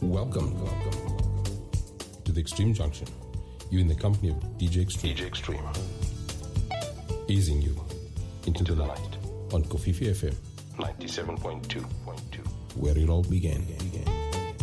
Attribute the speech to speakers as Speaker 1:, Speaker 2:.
Speaker 1: Welcome to the Extreme Junction. You in the company of DJ Extreme. Easing you into the night on Kofifi FM
Speaker 2: 97.2.
Speaker 1: where it all began.